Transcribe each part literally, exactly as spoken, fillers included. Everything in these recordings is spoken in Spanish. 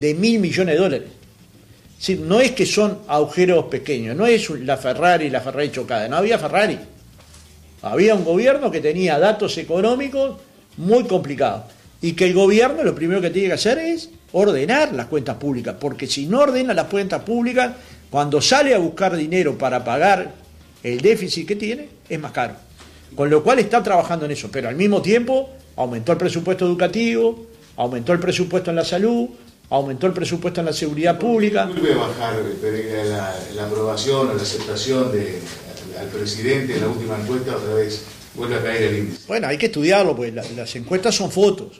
de mil millones de dólares. Es decir, no es que son agujeros pequeños, no es la Ferrari, la Ferrari chocada, no había Ferrari. Había un gobierno que tenía datos económicos muy complicados y que el gobierno lo primero que tiene que hacer es ordenar las cuentas públicas, porque si no ordena las cuentas públicas, cuando sale a buscar dinero para pagar el déficit que tiene, es más caro. Con lo cual está trabajando en eso, pero al mismo tiempo aumentó el presupuesto educativo, aumentó el presupuesto en la salud, aumentó el presupuesto en la seguridad pública. ¿No vuelve a bajar la, la aprobación o la aceptación de, al presidente en la última encuesta? Otra vez vuelve a caer el índice. Bueno, hay que estudiarlo, pues la, las encuestas son fotos.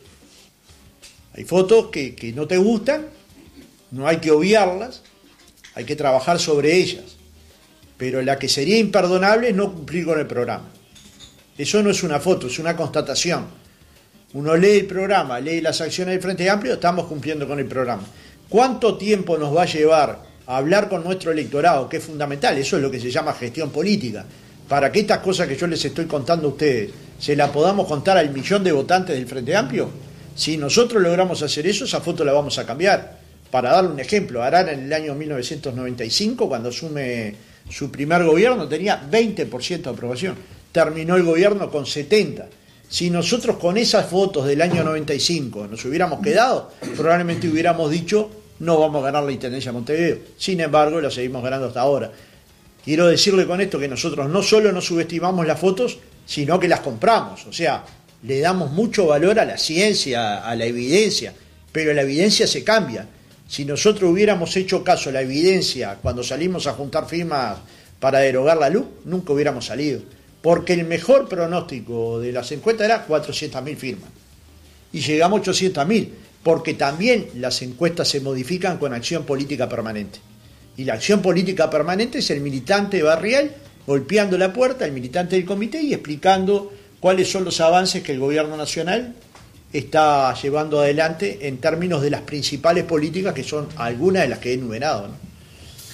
Hay fotos que, que no te gustan, no hay que obviarlas, hay que trabajar sobre ellas. Pero la que sería imperdonable es no cumplir con el programa. Eso no es una foto, es una constatación. Uno lee el programa, lee las acciones del Frente Amplio, estamos cumpliendo con el programa. ¿Cuánto tiempo nos va a llevar a hablar con nuestro electorado, que es fundamental? Eso es lo que se llama gestión política. Para que estas cosas que yo les estoy contando a ustedes, se las podamos contar al millón de votantes del Frente Amplio. Si nosotros logramos hacer eso, esa foto la vamos a cambiar. Para darle un ejemplo, Arana en el año mil novecientos noventa y cinco, cuando asume su primer gobierno, tenía veinte por ciento de aprobación. Terminó el gobierno con setenta por ciento. Si nosotros con esas fotos del año noventa y cinco nos hubiéramos quedado, probablemente hubiéramos dicho, no vamos a ganar la Intendencia de Montevideo. Sin embargo, la seguimos ganando hasta ahora. Quiero decirle con esto que nosotros no solo no subestimamos las fotos, sino que las compramos. O sea, le damos mucho valor a la ciencia, a la evidencia, pero la evidencia se cambia. Si nosotros hubiéramos hecho caso a la evidencia cuando salimos a juntar firmas para derogar la luz, nunca hubiéramos salido. Porque el mejor pronóstico de las encuestas era cuatrocientas mil firmas. Y llegamos a ochocientas mil, porque también las encuestas se modifican con acción política permanente. Y la acción política permanente es el militante barrial golpeando la puerta, el militante del comité, y explicando cuáles son los avances que el gobierno nacional está llevando adelante en términos de las principales políticas, que son algunas de las que he enumerado, ¿no?